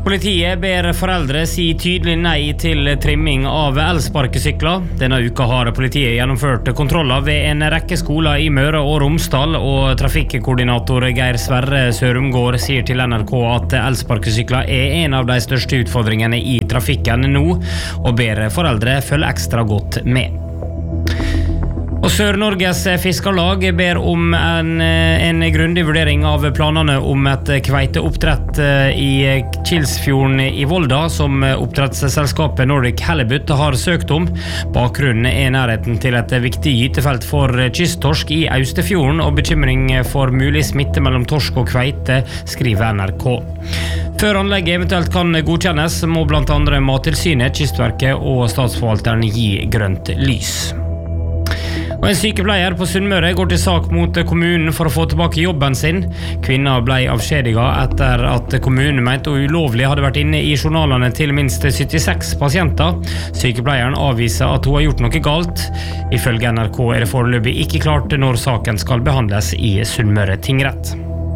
Politiet ber foreldre si tydelig nei til trimming av elsparkesykler. Denne uka har politiet gjennomført kontroller ved en rekke skoler i Møre og Romsdal, og trafikkoordinator Geir Sverre Sørumgård sier til NRK at elsparkesykler er en av de største utfordringene i trafikken nå, og ber foreldre følge ekstra godt med. Og Sør-Norges Fiskarlag ber om en grundig vurdering av planene om et kveiteoppdrett i Kilsfjorden i Volda, som oppdrettsselskapet Nordic Halibut har søkt om. Bakgrunnen er nærheten til et viktig gytefelt for kysttorsk i Austefjorden, og bekymring for mulig smitte mellom torsk og kveite, skriver NRK. Før anlegget eventuelt kan godkjennes, må blant andre Mattilsynet, Kystverket og Statsforvalteren gi grønt lys. Og en sykepleier på Sunnmøre går til sak mot kommunen for å få tilbake jobben sin. Kvinna ble avskjediget etter at kommunen mente hun ulovlig hadde vært inne i journalene til minst 76 pasienter. Sykepleieren avviser at hun har gjort noe galt. Ifølge NRK er det foreløpig ikke klart når saken skal behandles i Sunnmøre tingrett.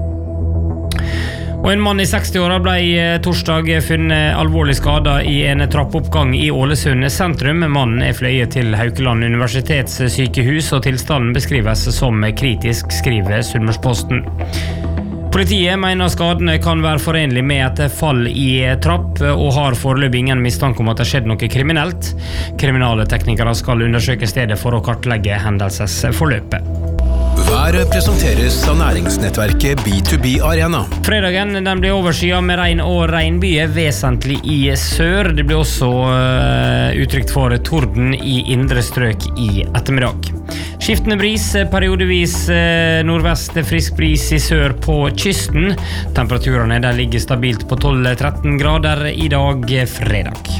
Og en mann i 60-åra ble torsdag funnet alvorlig skadet i en trappoppgang i Ålesund sentrum. Mannen er fløyet til Haukeland universitetssykehus, og tilstanden beskrives som kritisk, skriver Sunnmørsposten. Politiet mener skadene kan være forenlig med et fall i trapp, og har foreløpig ingen mistanke om at det skjedde noe kriminelt. Kriminale teknikere skal undersøke stedet for å kartlegge hendelsesforløpet. Været presenteres av næringsnettverket B2B Arena. Fredagen den blir overskyet med regn og regnbyger, vesentlig i sør. Det blir også uttrykt for torden i indre strøk i ettermiddag. Skiftende bris, periodevis nordvest frisk bris i sør på kysten. Temperaturene der ligger stabilt på 12-13 grader i dag fredag.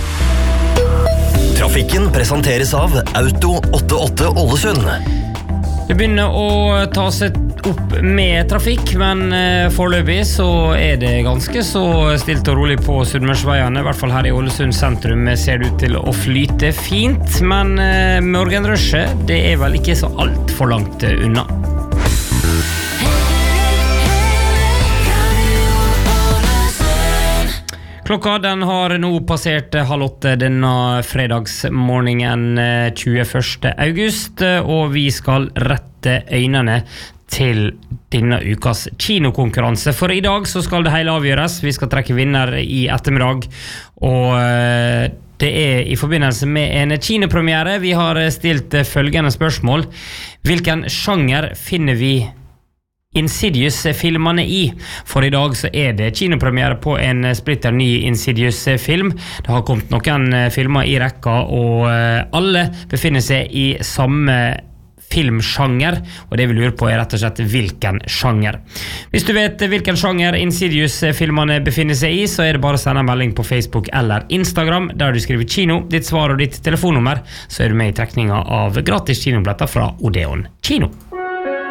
Trafikken presenteres av Auto 88 Ålesund. Det begynner å ta seg opp med trafikk, men foreløpig så er det ganske så stilt og rolig på Sunnmørsveiene. I hvert fall her i Ålesund sentrum ser det ut til å flyte fint, men morgenrushet, det er vel ikke så alt for langt unna. Klokka den har nå passert 7:30 denne fredagsmorgenen 21. august, og vi skal rette øynene til denne ukas kinokonkurranse. For i dag så skal det hele avgjøres. Vi skal trekke vinner i ettermiddag, og det er i forbindelse med en kinopremiere. Vi har stilt følgende spørsmål: hvilken sjanger finner vi Insidious-filmene i? For i dag så er det kinopremiere på en splitter ny Insidious-film. Det har kommet noen filmer i rekka, og alle befinner seg i samme filmsjanger, og det vi lurer på er rett og slett hvilken sjanger. Hvis du vet hvilken sjanger Insidious-filmene befinner seg i, så er det bare å sende en melding på Facebook eller Instagram, der du skriver kino, ditt svar og ditt telefonnummer, så er du med i trekninga av gratis kinobilletter fra Odeon Kino.